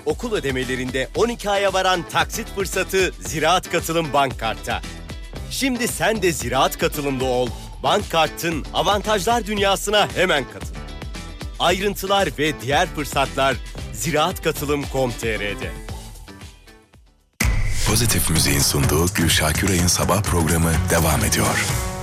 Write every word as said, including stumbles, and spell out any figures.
okul ödemelerinde on iki aya varan taksit fırsatı Ziraat Katılım Bank Kart'ta. Şimdi sen de Ziraat Katılımlı ol. Bank Kart'ın avantajlar dünyasına hemen katıl. Ayrıntılar ve diğer fırsatlar ziraatkatılım nokta com nokta tr'de. Pozitif Müziğin sunduğu Gülşah Küray'ın sabah programı devam ediyor.